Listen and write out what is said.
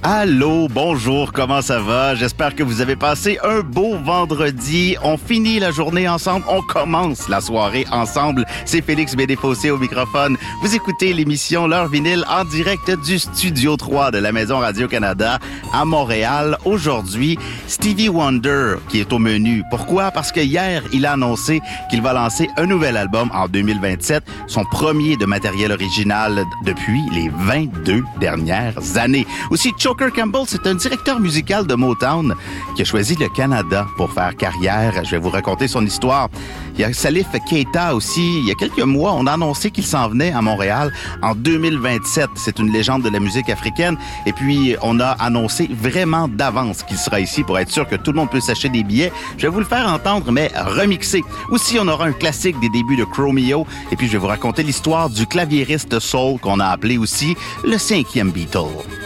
Allô, bonjour, comment ça va? J'espère que vous avez passé un beau vendredi. On finit la journée ensemble, on commence la soirée ensemble. C'est Félix Bédéfossé au microphone. Vous écoutez l'émission L'Heure Vinyle en direct du Studio 3 de la Maison Radio-Canada à Montréal. Aujourd'hui, Stevie Wonder qui est au menu. Pourquoi? Parce que hier, il a annoncé qu'il va lancer un nouvel album en 2027, son premier de matériel original depuis les 22 dernières années. Aussi, Choker Campbell, c'est un directeur musical de Motown qui a choisi le Canada pour faire carrière. Je vais vous raconter son histoire. Il y a Salif Keita aussi. Il y a quelques mois, on a annoncé qu'il s'en venait à Montréal en 2027. C'est une légende de la musique africaine. Et puis, on a annoncé vraiment d'avance qu'il sera ici pour être sûr que tout le monde peut s'acheter des billets. Je vais vous le faire entendre, mais remixé. Aussi, on aura un classique des débuts de Chromeo. Et puis, je vais vous raconter l'histoire du claviériste soul qu'on a appelé aussi le 5e Beatle.